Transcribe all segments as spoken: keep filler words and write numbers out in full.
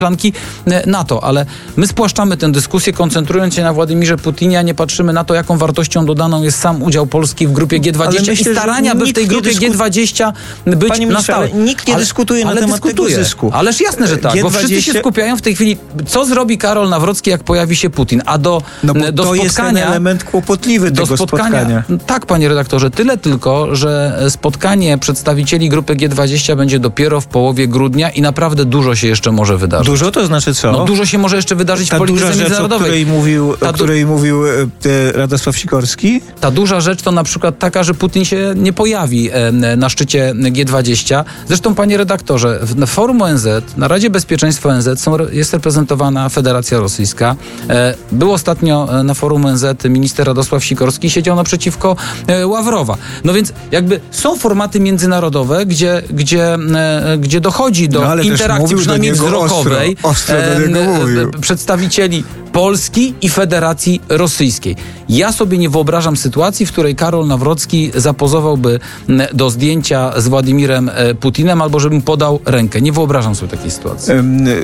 flanki NATO, ale my spłaszczamy tę dyskusję, koncentrując się na Władimirze Putinie, a nie patrzymy na to, jaką wartością dodaną jest sam udział Polski w grupie G dwadzieścia myślę, i starania, by w tej grupie dysku... G dwadzieścia być Panie na stałe. Ale nikt nie ale, dyskutuje ale na temat dyskutuje. tego zysku. Ależ jasne, że tak, G dwadzieścia... bo wszyscy się skupiają w tej chwili, co zrobi Karol Nawrocki, jak pojawi się Putin, a do, no bo do to spotkania... jest ten element kłopotliwy do tego spotkania, spotkania. Tak, panie redaktorze, tyle tylko, że spotkanie przedstawicieli grupy G dwadzieścia będzie dopiero w połowie grudnia i naprawdę dużo się jeszcze może wydarzyć. Dużo to znaczy co? No dużo się może jeszcze wydarzyć Ta w polityce duża rzecz, międzynarodowej. O której mówił, Ta o której du- mówił e, Radosław Sikorski? Ta duża rzecz to na przykład taka, że Putin się nie pojawi e, na szczycie G dwadzieścia. Zresztą, panie redaktorze, w, na forum O N Z, na Radzie Bezpieczeństwa O N Z są, jest reprezentowana Federacja Rosyjska. E, był ostatnio na forum O N Z minister Radosław Sikorski, siedział naprzeciwko e, Ławrowa. No więc jakby są formaty międzynarodowe, gdzie, gdzie, e, gdzie dochodzi do no, interakcji przynajmniej wzrokowej ostro, ostro do niego mówił. Przedstawicieli Polski i Federacji Rosyjskiej. Ja sobie nie wyobrażam sytuacji, w której Karol Nawrocki zapozowałby do zdjęcia z Władimirem Putinem albo żebym podał rękę. Nie wyobrażam sobie takiej sytuacji.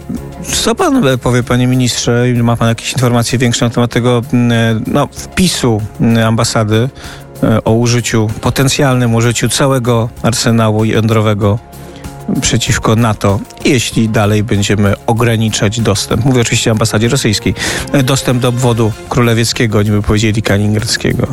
Co pan powie, panie ministrze? Ma pan jakieś informacje większe na temat tego no, wpisu ambasady o użyciu, potencjalnym użyciu całego arsenału jądrowego przeciwko NATO, jeśli dalej będziemy ograniczać dostęp, mówię oczywiście o ambasadzie rosyjskiej, dostęp do obwodu królewieckiego, nie by powiedzieli kaliningradzkiego.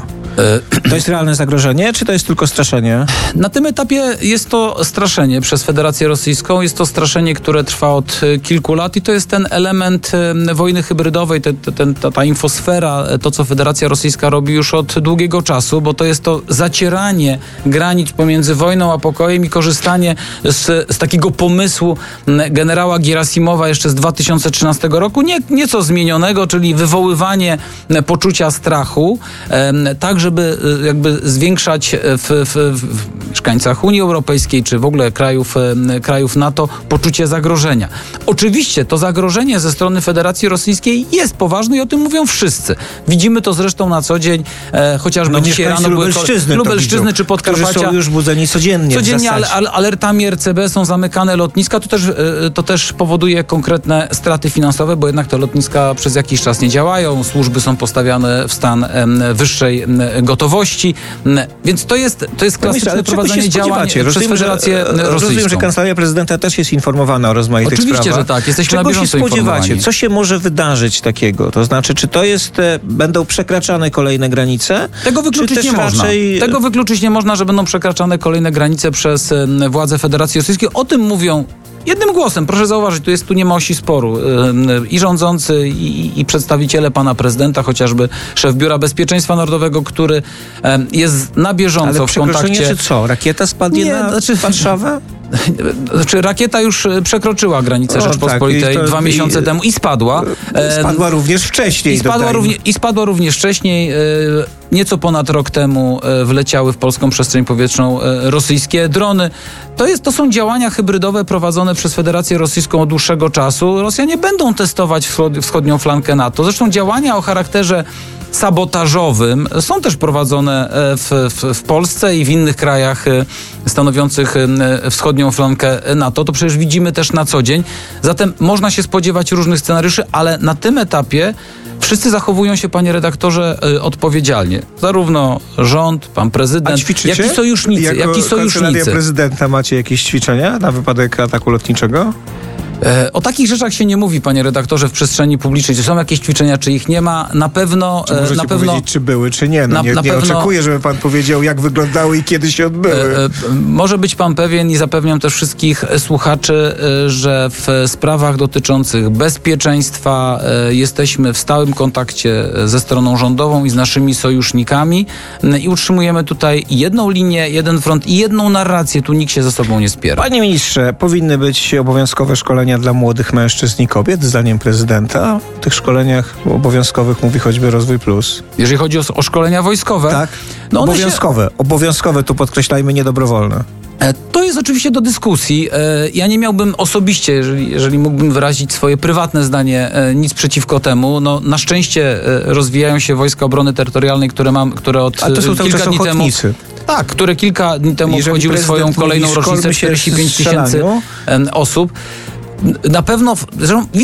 To jest realne zagrożenie, czy to jest tylko straszenie? Na tym etapie jest to straszenie przez Federację Rosyjską. Jest to straszenie, które trwa od kilku lat i to jest ten element wojny hybrydowej, te, te, ta, ta infosfera, to co Federacja Rosyjska robi już od długiego czasu, bo to jest to zacieranie granic pomiędzy wojną a pokojem i korzystanie z, z takiego pomysłu generała Gierasimowa jeszcze z dwa tysiące trzynastego roku, nie, nieco zmienionego, czyli wywoływanie poczucia strachu, tak, żeby jakby zwiększać w, w, w mieszkańcach Unii Europejskiej, czy w ogóle krajów, krajów NATO poczucie zagrożenia. Oczywiście to zagrożenie ze strony Federacji Rosyjskiej jest poważne i o tym mówią wszyscy. Widzimy to zresztą na co dzień, e, chociażby no, dzisiaj rano były Lubelszczyzny, Lubelszczyzny czy Podkarpacia. Są już budzeni codziennie. Codziennie al, al, alertami R C B są zamykane lotniska. To też, e, to też powoduje konkretne straty finansowe, bo jednak te lotniska przez jakiś czas nie działają. Służby są postawiane w stan e, wyższej e, gotowości. E, więc to jest, to jest klasyczne prowadzenie działań przez Federację Rosyjską. Rozumiem, że Kancelaria Prezydenta też jest informowana o rozmaitych Oczywiście, sprawach. że tak. Jesteśmy Czego na bieżąco się spodziewacie? informowani. Co się może wydarzyć takiego? To znaczy, czy to jest, będą przekraczane kolejne granice? Tego wykluczyć nie można. Raczej... Tego wykluczyć nie można, że będą przekraczane kolejne granice przez władze Federacji Rosyjskiej. O tym mówią jednym głosem. Proszę zauważyć, tu, jest, tu nie ma osi sporu. I rządzący, i, i przedstawiciele pana prezydenta, chociażby szef Biura Bezpieczeństwa Narodowego, który jest na bieżąco Ale w kontakcie... czy co? Rakieta spadnie nie, na znaczy... Warszawę? Znaczy, rakieta już przekroczyła granicę o, Rzeczpospolitej tak, to, dwa miesiące i, temu i spadła. Spadła również wcześniej. I spadła, równie, i spadła również wcześniej. Nieco ponad rok temu wleciały w polską przestrzeń powietrzną rosyjskie drony. To, jest, to są działania hybrydowe prowadzone przez Federację Rosyjską od dłuższego czasu. Rosjanie będą testować wschodnią flankę NATO. Zresztą działania o charakterze sabotażowym są też prowadzone w, w, w Polsce i w innych krajach stanowiących wschodnią flankę NATO. To przecież widzimy też na co dzień. Zatem można się spodziewać różnych scenariuszy, ale na tym etapie wszyscy zachowują się, panie redaktorze, odpowiedzialnie. Zarówno rząd, pan prezydent, jak i sojusznicy. Jako jak i sojusznicy. Kancelaria Prezydenta macie jakieś ćwiczenia na wypadek ataku lotniczego? O takich rzeczach się nie mówi, panie redaktorze, w przestrzeni publicznej. Czy są jakieś ćwiczenia, czy ich nie ma? Na pewno... Czy możecie na pewno, powiedzieć, czy były, czy nie? No na, nie, na nie pewno, oczekuję, żeby pan powiedział, jak wyglądały i kiedy się odbyły. E, e, może być pan pewien i zapewniam też wszystkich słuchaczy, e, że w sprawach dotyczących bezpieczeństwa e, jesteśmy w stałym kontakcie ze stroną rządową i z naszymi sojusznikami e, i utrzymujemy tutaj jedną linię, jeden front i jedną narrację. Tu nikt się ze sobą nie spiera. Panie ministrze, powinny być obowiązkowe szkolenia dla młodych mężczyzn i kobiet, zdaniem prezydenta. W tych szkoleniach obowiązkowych mówi choćby Rozwój Plus. Jeżeli chodzi o, o szkolenia wojskowe? Tak, no obowiązkowe. Się... Obowiązkowe, tu podkreślajmy, nie dobrowolne. To jest oczywiście do dyskusji. Ja nie miałbym osobiście, jeżeli, jeżeli mógłbym wyrazić swoje prywatne zdanie, nic przeciwko temu. No, na szczęście rozwijają się Wojska Obrony Terytorialnej, które mam, które od A to są kilka dni temu... Tak, które kilka dni temu obchodziły swoją kolejną rocznicę, czterdzieści pięć tysięcy osób. na pewno, zresztą